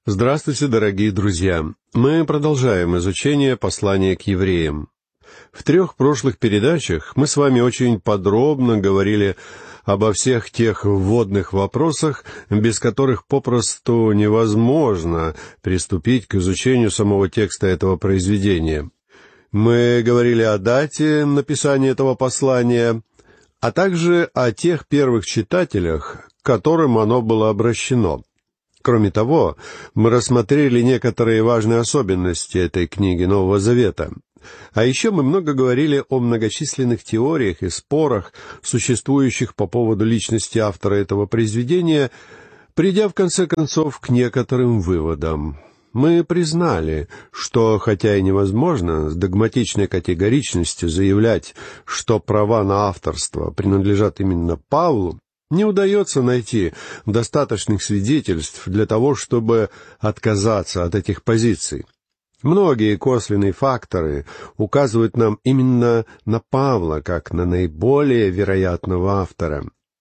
Здравствуйте, дорогие друзья! Мы продолжаем изучение послания к евреям. В 3 прошлых передачах мы с вами очень подробно говорили обо всех тех вводных вопросах, без которых попросту невозможно приступить к изучению самого текста этого произведения. Мы говорили о дате написания этого послания, а также о тех первых читателях, к которым оно было обращено. Кроме того, мы рассмотрели некоторые важные особенности этой книги Нового Завета. А еще мы много говорили о многочисленных теориях и спорах, существующих по поводу личности автора этого произведения, придя в конце концов к некоторым выводам. Мы признали, что, хотя и невозможно с догматичной категоричностью заявлять, что права на авторство принадлежат именно Павлу, не удается найти достаточных свидетельств для того, чтобы отказаться от этих позиций. Многие косвенные факторы указывают нам именно на Павла, как на наиболее вероятного автора.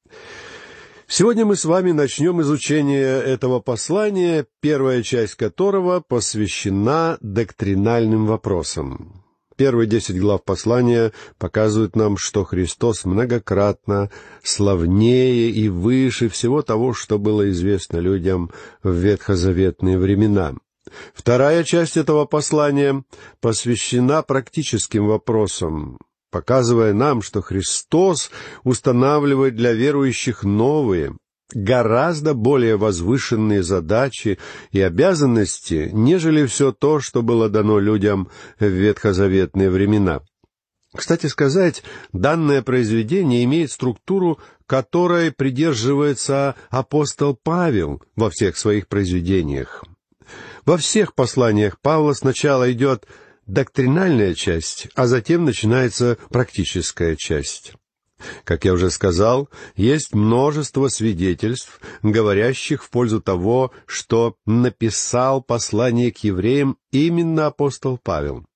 Сегодня мы с вами начнем изучение этого послания, первая часть которого посвящена доктринальным вопросам. Первые 10 глав послания показывают нам, что Христос многократно славнее и выше всего того, что было известно людям в ветхозаветные времена. Вторая часть этого послания посвящена практическим вопросам, показывая нам, что Христос устанавливает для верующих новые, гораздо более возвышенные задачи и обязанности, нежели все то, что было дано людям в ветхозаветные времена. Кстати сказать, данное произведение имеет структуру, которой придерживается апостол Павел во всех своих произведениях. Во всех посланиях Павла сначала идет доктринальная часть, а затем начинается практическая часть. Как я уже сказал, есть множество свидетельств, говорящих в пользу того, что написал послание к евреям именно апостол Павел.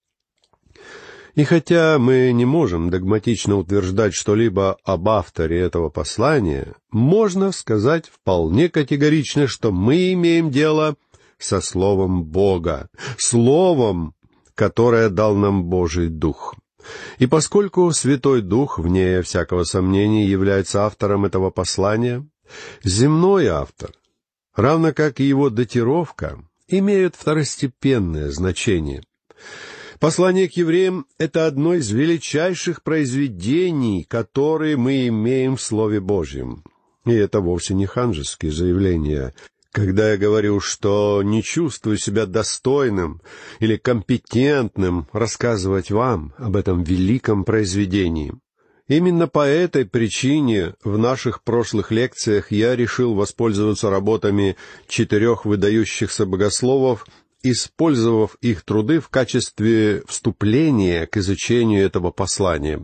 И хотя мы не можем догматично утверждать что-либо об авторе этого послания, можно сказать вполне категорично, что мы имеем дело со Словом Бога, Словом, которое дал нам Божий Дух. И поскольку Святой Дух, вне всякого сомнения, является автором этого послания, земной автор, равно как и его датировка, имеют второстепенное значение. Послание к евреям — это одно из величайших произведений, которые мы имеем в Слове Божьем. И это вовсе не ханжеские заявления. Когда я говорю, что не чувствую себя достойным или компетентным рассказывать вам об этом великом произведении. Именно по этой причине в наших прошлых лекциях я решил воспользоваться работами 4 выдающихся богословов, использовав их труды в качестве вступления к изучению этого послания.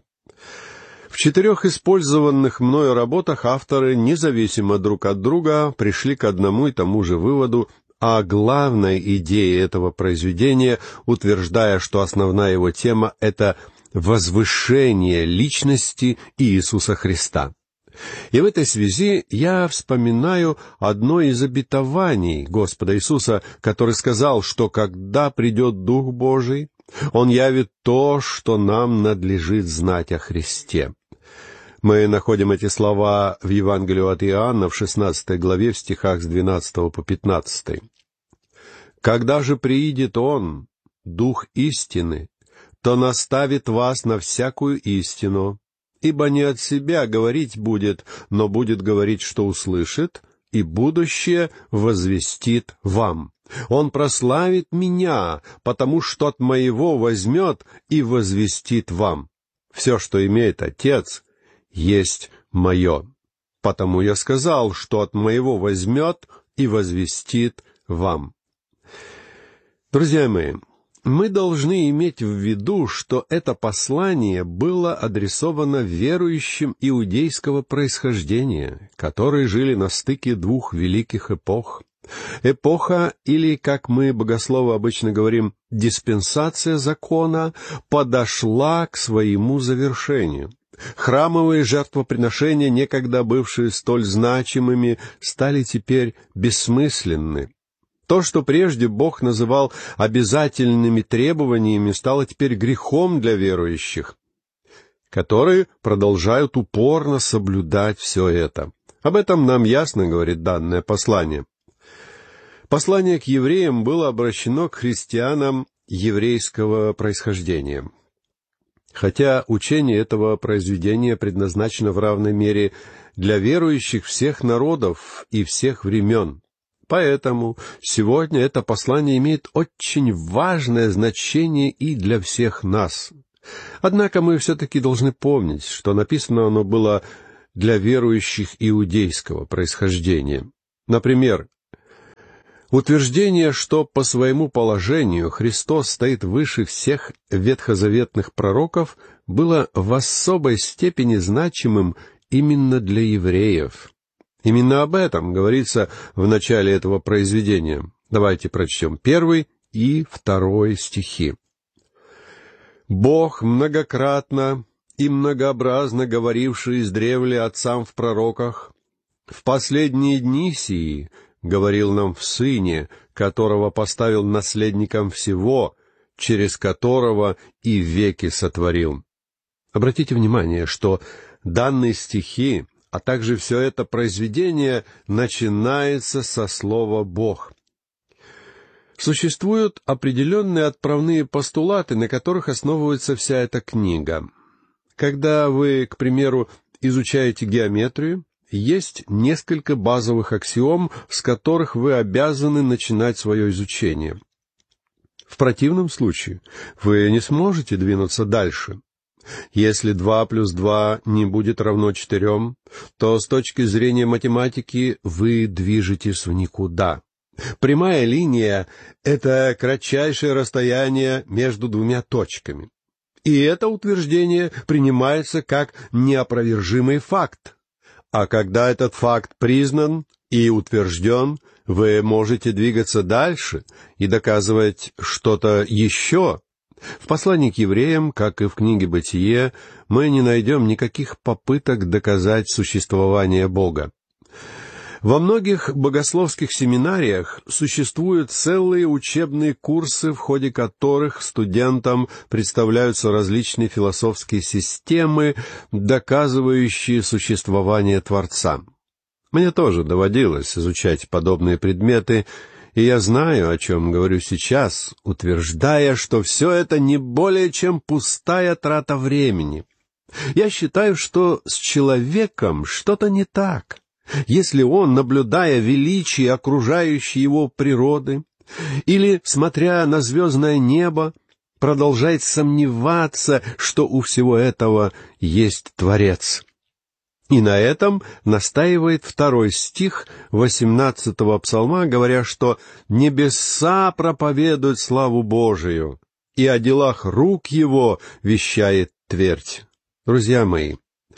В 4 использованных мною работах авторы, независимо друг от друга, пришли к одному и тому же выводу о главной идее этого произведения, утверждая, что основная его тема — это возвышение личности Иисуса Христа. И в этой связи я вспоминаю одно из обетований Господа Иисуса, который сказал, что когда придет Дух Божий, Он явит то, что нам надлежит знать о Христе. Мы находим эти слова в Евангелии от Иоанна в 16 главе в стихах с 12 по 15. «Когда же приидет Он, Дух истины, то наставит вас на всякую истину, ибо не от себя говорить будет, но будет говорить, что услышит, и будущее возвестит вам. Он прославит Меня, потому что от Моего возьмет и возвестит вам. Все, что имеет Отец, есть Мое. Потому я сказал, что от Моего возьмет и возвестит вам». Друзья мои, мы должны иметь в виду, что это послание было адресовано верующим иудейского происхождения, которые жили на стыке 2 великих эпох. Эпоха, или, как мы, богословы, обычно говорим, диспенсация закона, подошла к своему завершению. Храмовые жертвоприношения, некогда бывшие столь значимыми, стали теперь бессмысленны. То, что прежде Бог называл обязательными требованиями, стало теперь грехом для верующих, которые продолжают упорно соблюдать все это. Об этом нам ясно говорит данное послание. Послание к евреям было обращено к христианам еврейского происхождения. Хотя учение этого произведения предназначено в равной мере для верующих всех народов и всех времен. Поэтому сегодня это послание имеет очень важное значение и для всех нас. Однако мы все-таки должны помнить, что написано оно было для верующих иудейского происхождения. Например, утверждение, что по своему положению Христос стоит выше всех ветхозаветных пророков, было в особой степени значимым именно для евреев. Именно об этом говорится в начале этого произведения. Давайте прочтем 1 и 2 стихи. «Бог, многократно и многообразно говоривший издревле отцам в пророках, в последние дни сии говорил нам в Сыне, которого поставил наследником всего, через которого и веки сотворил». Обратите внимание, что данные стихи, а также все это произведение начинается со слова «Бог». Существуют определенные отправные постулаты, на которых основывается вся эта книга. Когда вы, к примеру, изучаете геометрию, есть несколько базовых аксиом, с которых вы обязаны начинать свое изучение. В противном случае вы не сможете двинуться дальше. Если 2 плюс 2 не будет равно 4, то с точки зрения математики вы движетесь в никуда. Прямая линия — это кратчайшее расстояние между двумя точками. И это утверждение принимается как неопровержимый факт. А когда этот факт признан и утвержден, вы можете двигаться дальше и доказывать что-то еще. В послании к евреям, как и в книге «Бытие», мы не найдем никаких попыток доказать существование Бога. Во многих богословских семинариях существуют целые учебные курсы, в ходе которых студентам представляются различные философские системы, доказывающие существование Творца. Мне тоже доводилось изучать подобные предметы, и я знаю, о чем говорю сейчас, утверждая, что все это не более чем пустая трата времени. Я считаю, что с человеком что-то не так, если он, наблюдая величие окружающей его природы, или, смотря на звездное небо, продолжает сомневаться, что у всего этого есть Творец. И на этом настаивает 2 стих 18-го псалма, говоря, что «небеса проповедуют славу Божию, и о делах рук его вещает твердь». Друзья мои,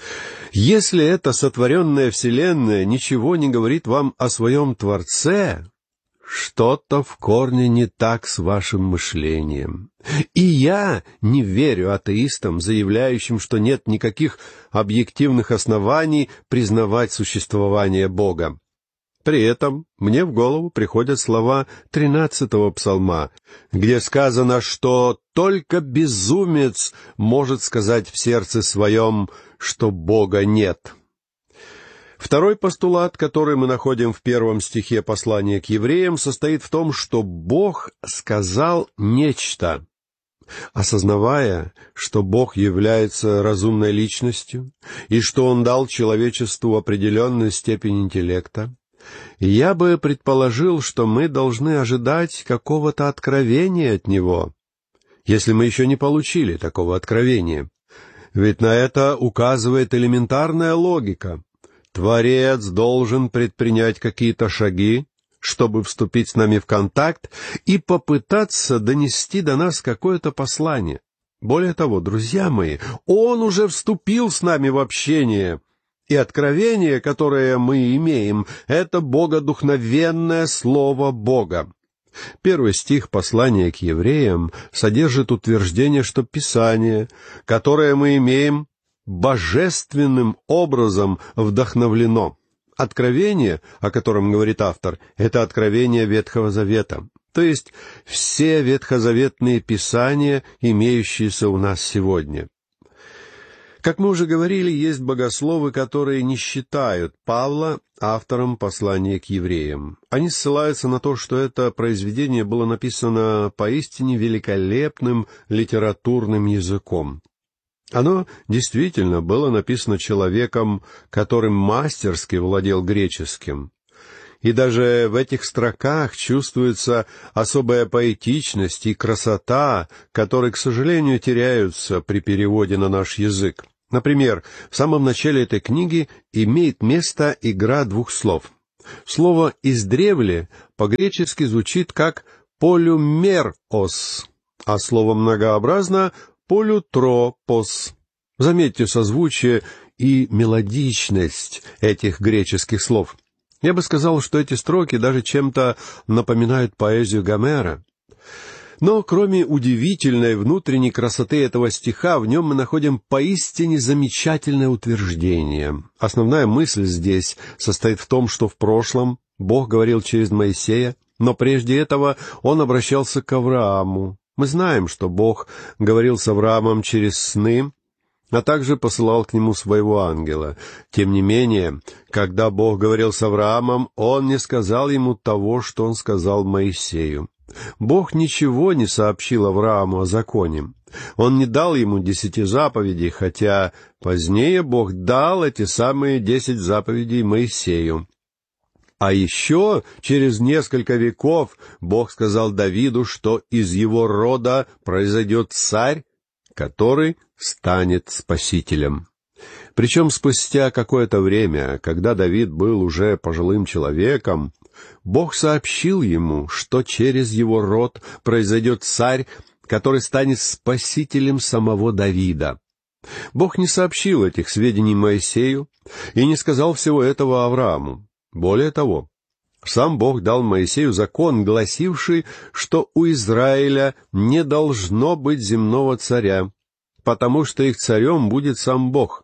если эта сотворенная вселенная ничего не говорит вам о своем Творце, что-то в корне не так с вашим мышлением. И я не верю атеистам, заявляющим, что нет никаких объективных оснований признавать существование Бога. При этом мне в голову приходят слова 13-го псалма, где сказано, что только безумец может сказать в сердце своем, что Бога нет. Второй постулат, который мы находим в 1 стихе послания к евреям, состоит в том, что Бог сказал нечто. Осознавая, что Бог является разумной личностью и что Он дал человечеству определенную степень интеллекта, я бы предположил, что мы должны ожидать какого-то откровения от Него, если мы еще не получили такого откровения. Ведь на это указывает элементарная логика. Творец должен предпринять какие-то шаги, чтобы вступить с нами в контакт и попытаться донести до нас какое-то послание. Более того, друзья мои, Он уже вступил с нами в общение, и откровение, которое мы имеем, это богодухновенное Слово Бога. 1 стих послания к евреям содержит утверждение, что Писание, которое мы имеем, божественным образом вдохновлено. Откровение, о котором говорит автор, это откровение Ветхого Завета, то есть все ветхозаветные писания, имеющиеся у нас сегодня. Как мы уже говорили, есть богословы, которые не считают Павла автором послания к евреям. Они ссылаются на то, что это произведение было написано поистине великолепным литературным языком. Оно действительно было написано человеком, который мастерски владел греческим. И даже в этих строках чувствуется особая поэтичность и красота, которые, к сожалению, теряются при переводе на наш язык. Например, в самом начале этой книги имеет место игра двух слов. Слово «издревле» по-гречески звучит как «полюмерос», а слово «многообразно» — «полютропос». Заметьте созвучие и мелодичность этих греческих слов. Я бы сказал, что эти строки даже чем-то напоминают поэзию Гомера. Но кроме удивительной внутренней красоты этого стиха, в нем мы находим поистине замечательное утверждение. Основная мысль здесь состоит в том, что в прошлом Бог говорил через Моисея, но прежде этого Он обращался к Аврааму. Мы знаем, что Бог говорил с Авраамом через сны, а также посылал к нему своего ангела. Тем не менее, когда Бог говорил с Авраамом, Он не сказал ему того, что Он сказал Моисею. Бог ничего не сообщил Аврааму о законе. Он не дал ему 10 заповедей, хотя позднее Бог дал эти самые 10 заповедей Моисею. А еще через несколько веков Бог сказал Давиду, что из его рода произойдет царь, который станет спасителем. Причем спустя какое-то время, когда Давид был уже пожилым человеком, Бог сообщил ему, что через его род произойдет царь, который станет спасителем самого Давида. Бог не сообщил этих сведений Моисею и не сказал всего этого Аврааму. Более того, сам Бог дал Моисею закон, гласивший, что у Израиля не должно быть земного царя, потому что их царем будет сам Бог.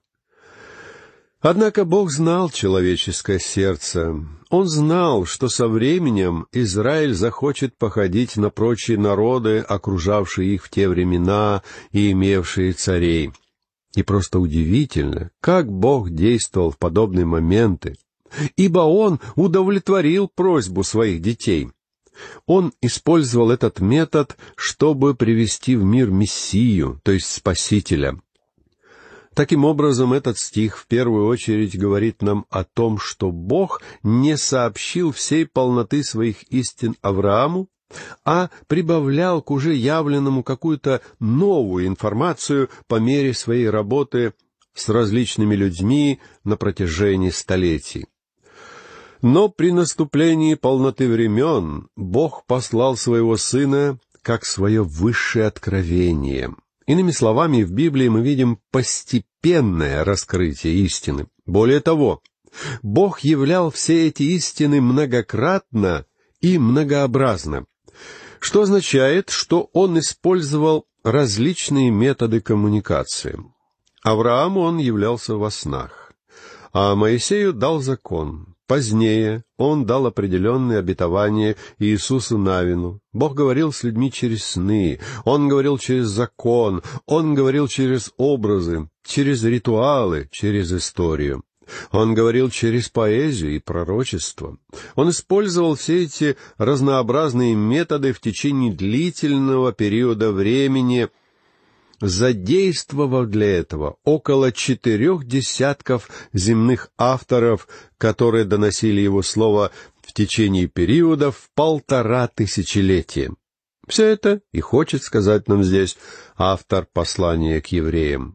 Однако Бог знал человеческое сердце. Он знал, что со временем Израиль захочет походить на прочие народы, окружавшие их в те времена и имевшие царей. И просто удивительно, как Бог действовал в подобные моменты, ибо Он удовлетворил просьбу своих детей. Он использовал этот метод, чтобы привести в мир Мессию, то есть Спасителя. Таким образом, этот стих в первую очередь говорит нам о том, что Бог не сообщил всей полноты своих истин Аврааму, а прибавлял к уже явленному какую-то новую информацию по мере своей работы с различными людьми на протяжении столетий. Но при наступлении полноты времен Бог послал своего Сына как свое высшее откровение. Иными словами, в Библии мы видим постепенное раскрытие истины. Более того, Бог являл все эти истины многократно и многообразно, что означает, что Он использовал различные методы коммуникации. Аврааму Он являлся во снах, а Моисею дал закон. Позднее Он дал определенные обетования Иисусу Навину. Бог говорил с людьми через сны, Он говорил через закон, Он говорил через образы, через ритуалы, через историю. Он говорил через поэзию и пророчество. Он использовал все эти разнообразные методы в течение длительного периода времени, задействовав для этого около 4 десятков земных авторов, которые доносили его слово в течение периодов в 1,5 тысячелетия. Все это и хочет сказать нам здесь автор послания к евреям.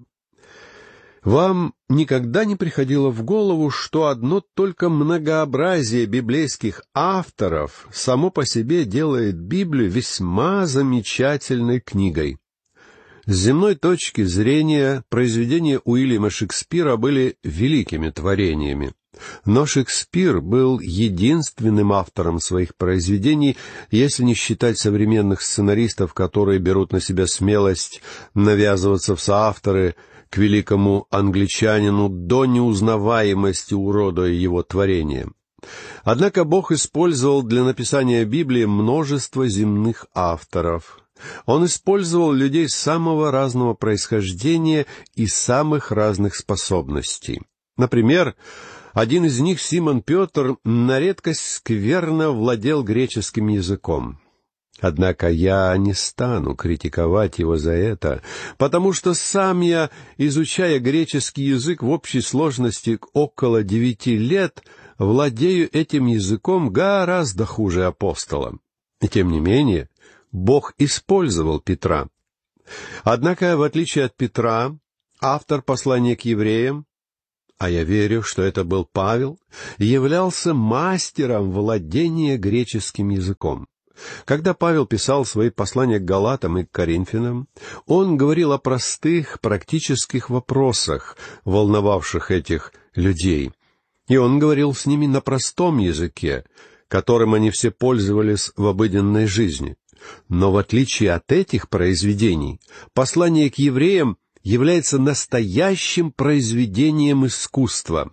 Вам никогда не приходило в голову, что одно только многообразие библейских авторов само по себе делает Библию весьма замечательной книгой? С земной точки зрения произведения Уильяма Шекспира были великими творениями. Но Шекспир был единственным автором своих произведений, если не считать современных сценаристов, которые берут на себя смелость навязываться в соавторы к великому англичанину до неузнаваемости, уродуя его творение. Однако Бог использовал для написания Библии множество земных авторов. Он использовал людей самого разного происхождения и самых разных способностей. Например, один из них, Симон Петр, на редкость скверно владел греческим языком. Однако я не стану критиковать его за это, потому что сам я, изучая греческий язык в общей сложности около 9 лет, владею этим языком гораздо хуже апостола. И тем не менее, Бог использовал Петра. Однако, в отличие от Петра, автор послания к евреям, а я верю, что это был Павел, являлся мастером владения греческим языком. Когда Павел писал свои послания к Галатам и к Коринфянам, он говорил о простых, практических вопросах, волновавших этих людей. И он говорил с ними на простом языке, которым они все пользовались в обыденной жизни. Но в отличие от этих произведений, послание к евреям является настоящим произведением искусства.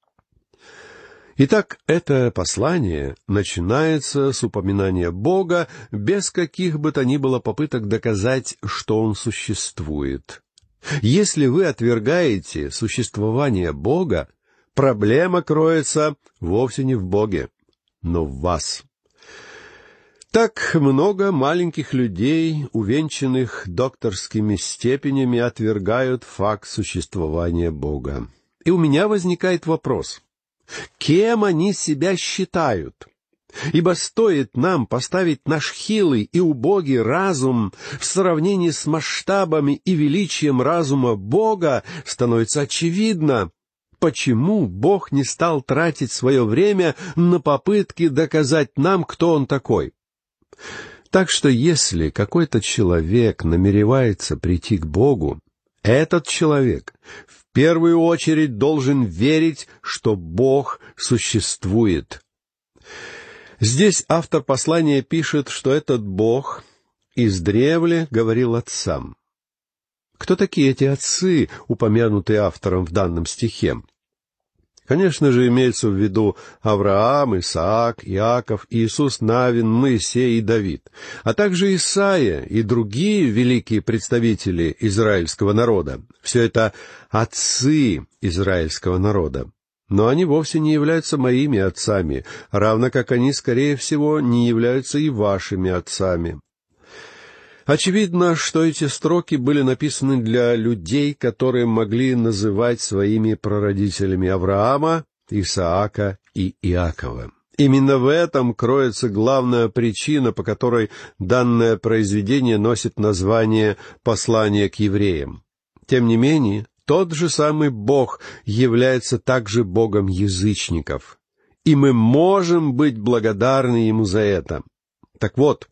Итак, это послание начинается с упоминания Бога без каких бы то ни было попыток доказать, что Он существует. Если вы отвергаете существование Бога, проблема кроется вовсе не в Боге, но в вас. Так много маленьких людей, увенчанных докторскими степенями, отвергают факт существования Бога. И у меня возникает вопрос: кем они себя считают? Ибо стоит нам поставить наш хилый и убогий разум в сравнении с масштабами и величием разума Бога, становится очевидно, почему Бог не стал тратить свое время на попытки доказать нам, кто Он такой. Так что если какой-то человек намеревается прийти к Богу, этот человек в первую очередь должен верить, что Бог существует. Здесь автор послания пишет, что этот Бог издревле говорил отцам. Кто такие эти отцы, упомянутые автором в данном стихе? Конечно же, имеется в виду Авраам, Исаак, Иаков, Иисус Навин, Моисей и Давид, а также Исаия и другие великие представители израильского народа. Все это отцы израильского народа. Но они вовсе не являются моими отцами, равно как они, скорее всего, не являются и вашими отцами. Очевидно, что эти строки были написаны для людей, которые могли называть своими прародителями Авраама, Исаака и Иакова. Именно в этом кроется главная причина, по которой данное произведение носит название «Послание к евреям». Тем не менее, тот же самый Бог является также Богом язычников, и мы можем быть благодарны Ему за это. Так вот,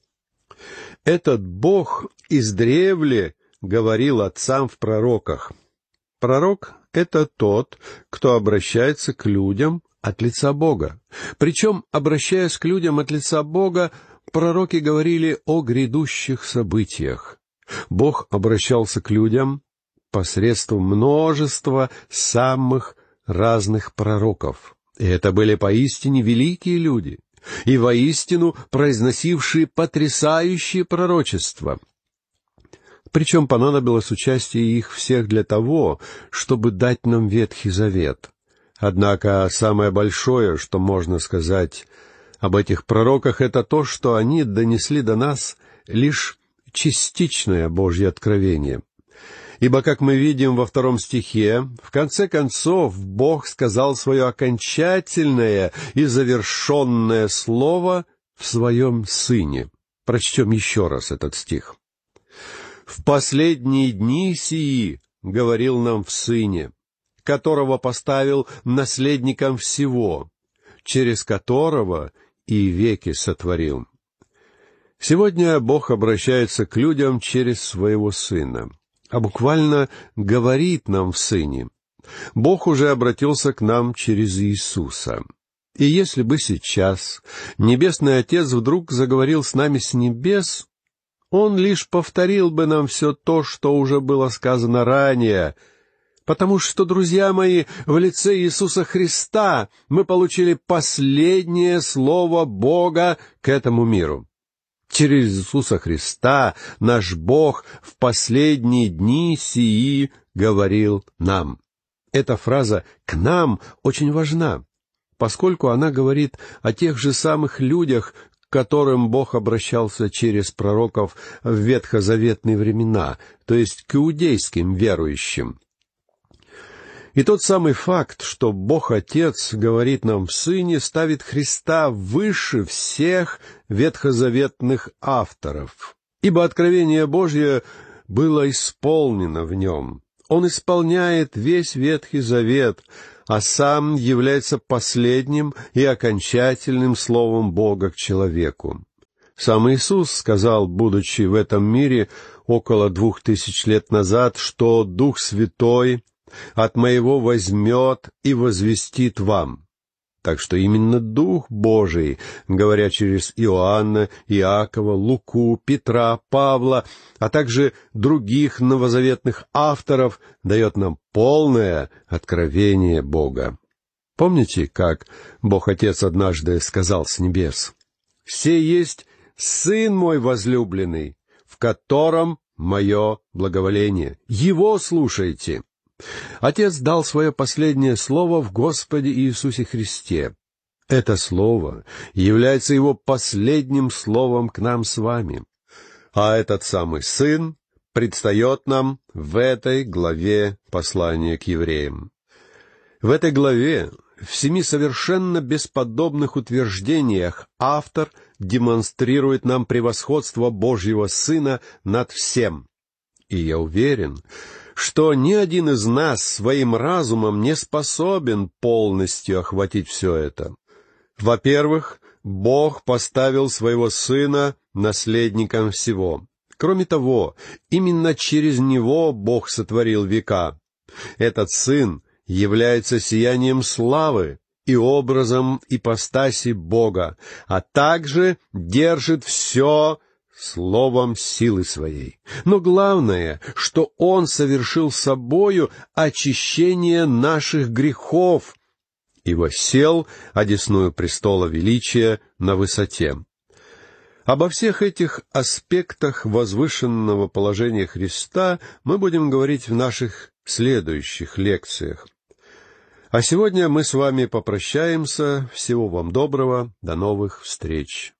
этот Бог издревле говорил отцам в пророках. Пророк — это тот, кто обращается к людям от лица Бога. Причем, обращаясь к людям от лица Бога, пророки говорили о грядущих событиях. Бог обращался к людям посредством множества самых разных пророков. И это были поистине великие люди, и воистину произносившие потрясающие пророчества. Причем понадобилось участие их всех для того, чтобы дать нам Ветхий Завет. Однако самое большое, что можно сказать об этих пророках, это то, что они донесли до нас лишь частичное Божье откровение. Ибо, как мы видим во 2 стихе, в конце концов Бог сказал свое окончательное и завершенное слово в Своем Сыне. Прочтем еще раз этот стих. «В последние дни сии, — говорил нам в Сыне, которого поставил наследником всего, через которого и веки сотворил». Сегодня Бог обращается к людям через Своего Сына, а буквально говорит нам в Сыне. Бог уже обратился к нам через Иисуса. И если бы сейчас Небесный Отец вдруг заговорил с нами с небес, Он лишь повторил бы нам все то, что уже было сказано ранее, потому что, друзья мои, в лице Иисуса Христа мы получили последнее слово Бога к этому миру. Через Иисуса Христа наш Бог в последние дни сии говорил нам. Эта фраза «к нам» очень важна, поскольку она говорит о тех же самых людях, к которым Бог обращался через пророков в ветхозаветные времена, то есть к иудейским верующим. И тот самый факт, что Бог Отец говорит нам в Сыне, ставит Христа выше всех ветхозаветных авторов, ибо откровение Божье было исполнено в Нем. Он исполняет весь Ветхий Завет, а сам является последним и окончательным словом Бога к человеку. Сам Иисус сказал, будучи в этом мире около 2000 лет назад, что Дух Святой от Моего возьмет и возвестит вам. Так что именно Дух Божий, говоря через Иоанна, Иакова, Луку, Петра, Павла, а также других новозаветных авторов, дает нам полное откровение Бога. Помните, как Бог Отец однажды сказал с небес: «Се есть Сын мой возлюбленный, в котором мое благоволение. Его слушайте». Отец дал свое последнее слово в Господе Иисусе Христе. Это слово является Его последним словом к нам с вами. А этот самый Сын предстает нам в этой главе послания к евреям. В этой главе, в 7 совершенно бесподобных утверждениях, автор демонстрирует нам превосходство Божьего Сына над всем. И я уверен, что ни один из нас своим разумом не способен полностью охватить все это. Во-первых, Бог поставил своего Сына наследником всего. Кроме того, именно через Него Бог сотворил века. Этот Сын является сиянием славы и образом ипостаси Бога, а также держит все словом силы своей. Но главное, что Он совершил собою очищение наших грехов и воссел одесную престола величия на высоте. Обо всех этих аспектах возвышенного положения Христа мы будем говорить в наших следующих лекциях. А сегодня мы с вами попрощаемся. Всего вам доброго. До новых встреч.